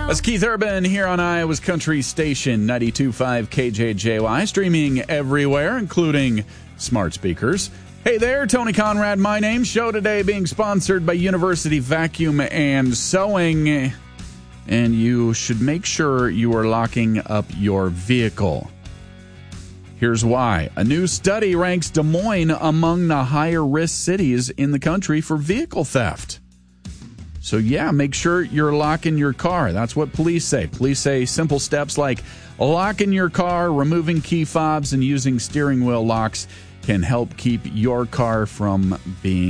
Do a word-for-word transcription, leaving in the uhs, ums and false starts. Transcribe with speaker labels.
Speaker 1: That's Keith Urban here on Iowa's Country Station, ninety-two point five K J J Y, streaming everywhere, including smart speakers. Hey there, Tony Conrad, my name. Show today being sponsored by University Vacuum and Sewing. And you should make sure you are locking up your vehicle. Here's why. A new study ranks Des Moines among the higher risk cities in the country for vehicle theft. So, yeah, make sure you're locking your car. That's what police say. Police say simple steps like locking your car, removing key fobs, and using steering wheel locks can help keep your car from being